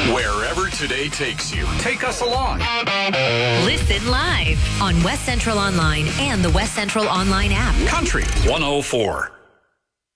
Wherever today takes you, take us along. Listen live on West Central Online and the West Central Online app. Country 104.